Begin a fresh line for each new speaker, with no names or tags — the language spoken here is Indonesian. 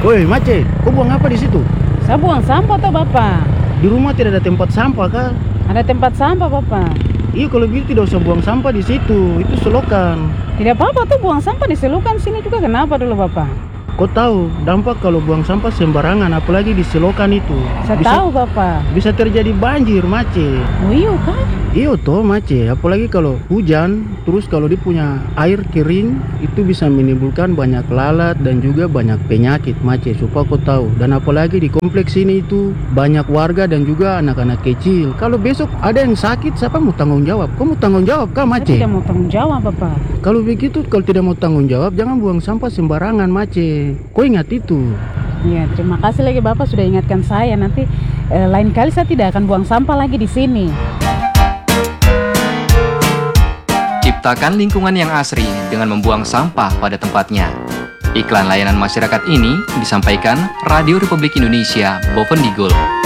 Woi, Mace, kau buang apa di situ?
Saya buang sampah toh Bapak.
Di rumah tidak ada tempat sampah kah?
Ada tempat sampah Bapak.
Iya, kalau begitu tidak usah buang sampah di situ. Itu selokan.
Tidak apa-apa tuh buang sampah di selokan sini juga, kenapa dulu Bapak?
Kau tahu dampak kalau buang sampah sembarangan, apalagi di selokan itu.
Saya tahu Bapak.
Bisa terjadi banjir, Mace.
Oh iya kah?
Iyo toh, Mace. Apalagi kalau hujan, terus kalau dia punya air kering, itu bisa menimbulkan banyak lalat dan juga banyak penyakit, Mace. Supaya kau tahu. Dan apalagi di kompleks ini itu banyak warga dan juga anak-anak kecil. Kalau besok ada yang sakit, siapa mau tanggung jawab? Kau mau tanggung jawab kah,
Saya
Mace?
tidak mau tanggung jawab Bapak.
Kalau begitu, kalau tidak mau tanggung jawab, jangan buang sampah sembarangan, Mace. Kau ingat itu.
Ya, terima kasih lagi Bapak sudah ingatkan saya. Nanti lain kali saya tidak akan buang sampah lagi di sini.
Ciptakan lingkungan yang asri dengan membuang sampah pada tempatnya. Iklan layanan masyarakat ini disampaikan Radio Republik Indonesia Bovendigul.